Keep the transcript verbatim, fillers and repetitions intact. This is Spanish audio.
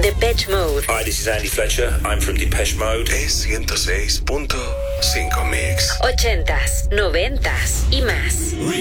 Depeche Mode. Hi, this is Andy Fletcher. I'm from Depeche Mode. E ciento seis punto cinco Mix. Ochentas, noventas y más.